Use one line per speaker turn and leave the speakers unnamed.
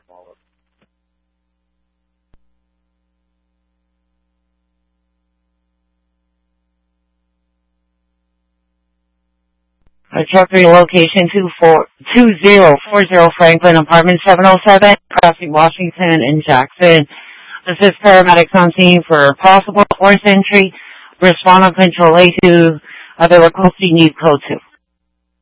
Truck relocation 2040 Franklin, apartment 707, crossing Washington and Jackson. Assist paramedics on scene for possible forced entry. Respond on control A to other requesting need code 2.